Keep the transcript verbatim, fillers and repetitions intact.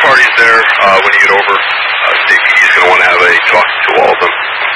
parties there uh, when you get over. Uh, State P D is going to want to have a talk to all of them.